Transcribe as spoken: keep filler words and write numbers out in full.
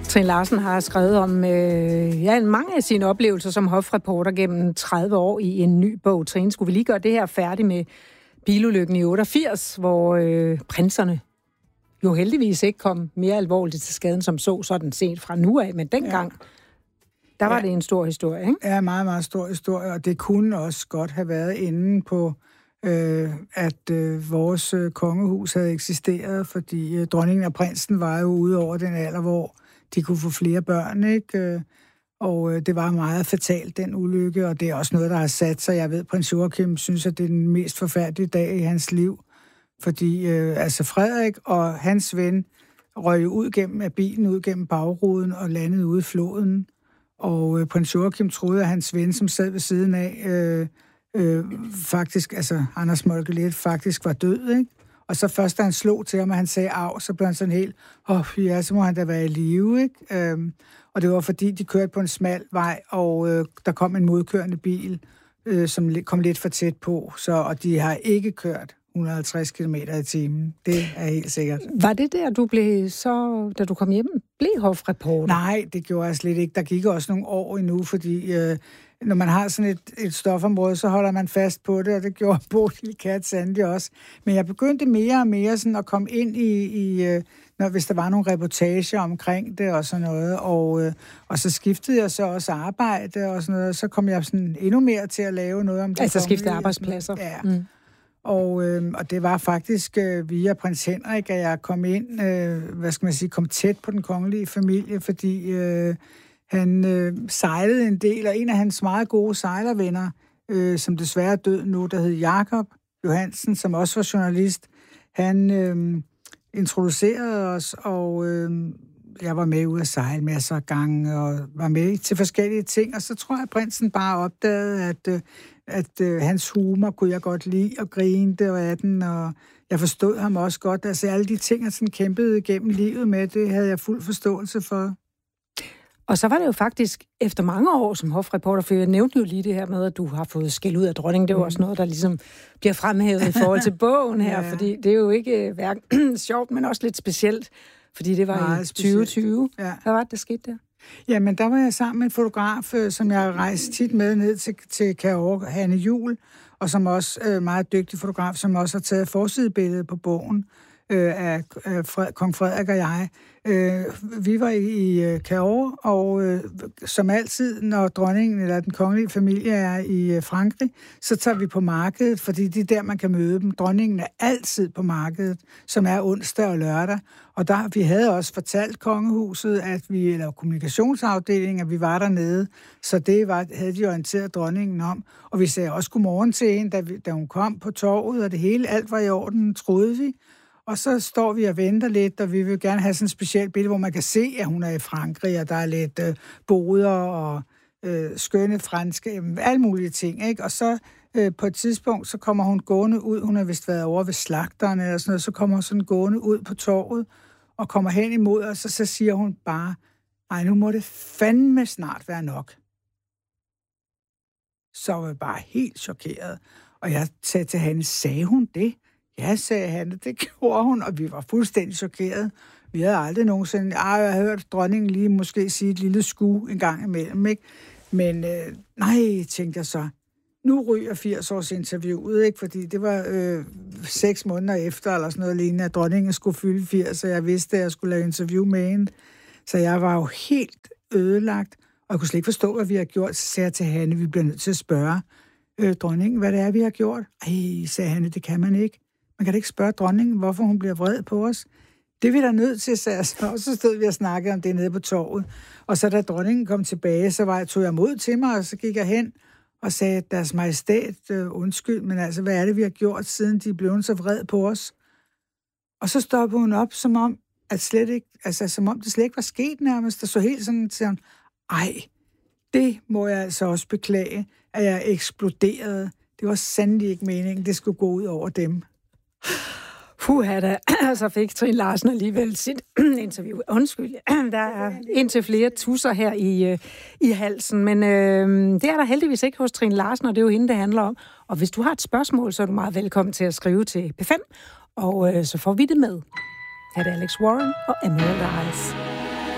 Trine Larsen har skrevet om øh, ja, mange af sine oplevelser som hofreporter gennem tredive år i en ny bog. Trine, skulle vi lige gøre det her færdigt med bilulykken i otteogfirs, hvor øh, prinserne jo heldigvis ikke kom mere alvorligt til skaden, som så sådan set fra nu af, men dengang, ja. der var ja. det en stor historie, ikke? Ja, meget, meget stor historie, og det kunne også godt have været inde på, øh, at øh, vores øh, kongehus havde eksisteret, fordi øh, dronningen og prinsen var jo ude over den alder, hvor de kunne få flere børn, ikke? Og øh, det var meget fatalt, den ulykke, og det er også noget, der har sat sig. Jeg ved, prins Joachim synes, at det er den mest forfærdelige dag i hans liv, fordi øh, altså Frederik og hans ven røg ud gennem af bilen, ud gennem bagruden og landede ude i floden. Og øh, prins Joachim troede, at hans ven, som sad ved siden af, øh, øh, faktisk, altså Anders Moltke-Leth, faktisk var død, ikke? Og så først, da han slog til ham, og han sagde af, så blev han sådan helt, åh, oh, ja, så må han da være i live, ikke? Øhm, og det var fordi, de kørte på en smal vej, og øh, der kom en modkørende bil, øh, som kom lidt for tæt på, så, og de har ikke kørt et hundrede og halvtreds kilometer i timen. Det er helt sikkert. Var det der, du blev så, da du kom hjem, blev hofreporter? Nej, det gjorde jeg slet ikke. Der gik også nogle år endnu, fordi øh, når man har sådan et, et stofområde, så holder man fast på det, og det gjorde Bodil Kat sandelig også. Men jeg begyndte mere og mere sådan at komme ind i, i øh, når, hvis der var nogle reportager omkring det og sådan noget, og, øh, og så skiftede jeg så også arbejde og sådan noget, og så kom jeg sådan endnu mere til at lave noget om det. Altså skiftede arbejdspladser? Ja. Mm. Og, øh, og det var faktisk øh, via prins Henrik, at jeg kom ind, øh, hvad skal man sige, kom tæt på den kongelige familie, fordi øh, han øh, sejlede en del, og en af hans meget gode sejlervenner, øh, som desværre er død nu, der hed Jakob Johansen, som også var journalist, han øh, introducerede os, og øh, jeg var med ud at sejle masser af gange, og var med til forskellige ting, og så tror jeg, at prinsen bare opdagede, at øh, at øh, hans humor kunne jeg godt lide, og grinte og af den, og jeg forstod ham også godt. Altså alle de ting, han sådan kæmpede igennem livet med, det havde jeg fuld forståelse for. Og så var det jo faktisk efter mange år som hofreporter, for jeg nævnte jo lige det her med, at du har fået skæld ud af dronningen. Det er jo mm. også noget, der ligesom bliver fremhævet i forhold til bogen her, ja. Fordi det er jo ikke hverken sjovt, men også lidt specielt, fordi det var meget i tyve tyve. Ja. Hvad var det, der skete der? Jamen, der var jeg sammen med en fotograf, som jeg rejste tit med ned til, til Cahors, Hanne Juhl, og som også er øh, meget dygtig fotograf, som også har taget forsidebilledet på bogen øh, af, af Fred, kong Frederik og jeg. Øh, vi var i, i Cahors, og øh, som altid, når dronningen eller den kongelige familie er i øh, Frankrig, så tager vi på markedet, fordi det er der, man kan møde dem. Dronningen er altid på markedet, som er onsdag og lørdag. Og der, vi havde også fortalt kongehuset, at vi, eller kommunikationsafdelingen, at vi var dernede, så det var, havde de orienteret dronningen om. Og vi sagde også godmorgen til hende, da, vi, da hun kom på torvet, og det hele, alt var i orden, troede vi. Og så står vi og venter lidt, og vi vil gerne have sådan et specielt billede, hvor man kan se, at hun er i Frankrig, og der er lidt øh, boder og øh, skønne franske, alle mulige ting, ikke? Og så øh, på et tidspunkt, så kommer hun gående ud, hun har vist været over ved slagterne eller sådan noget, så kommer hun sådan gående ud på torvet, og kommer hen imod os, og så siger hun bare, ej, nu må det fandme snart være nok. Så var jeg bare helt chokeret. Og jeg sagde til hende, sagde hun det? Ja, sagde han, det gjorde hun, og vi var fuldstændig chokeret. Vi havde aldrig nogensinde, ej, jeg havde hørt dronningen lige måske sige et lille sku en gang imellem, ikke? Men øh, nej, tænkte jeg så, nu ryger firs års interviewet, ikke? Fordi det var øh, seks måneder efter, eller sådan noget lignende, at dronningen skulle fylde firs, og jeg vidste, at jeg skulle lave interview med hende. Så jeg var jo helt ødelagt, og jeg kunne slet ikke forstå, hvad vi har gjort. Så sagde jeg til Hanne, vi bliver nødt til at spørge øh, dronningen, hvad det er, vi har gjort. Ej, sagde Hanne, det kan man ikke. Man kan da ikke spørge dronningen, hvorfor hun bliver vred på os. Det er vi da nødt til, sagde jeg så. Og så stod vi og snakkede om det nede på torvet. Og så da dronningen kom tilbage, så var jeg, tog jeg mod til mig, og så gik jeg hen og sagde, deres majestæt, øh, undskyld, men altså, hvad er det, vi har gjort, siden de blev så vred på os? Og så stoppede hun op, som om, at slet ikke, altså, som om det slet ikke var sket nærmest. Der så helt sådan til, ej, det må jeg altså også beklage, at jeg eksploderede. Det var sandelig ikke meningen, det skulle gå ud over dem. Puha da, så fik Trine Larsen alligevel sit interview. Undskyld, der er indtil flere tusser her i, i halsen, men øh, det er der heldigvis ikke hos Trine Larsen, og det er jo hende, det handler om. Og hvis du har et spørgsmål, så er du meget velkommen til at skrive til P fem, og øh, så får vi det med. Her er det Alex Warren og Emerald Eyes.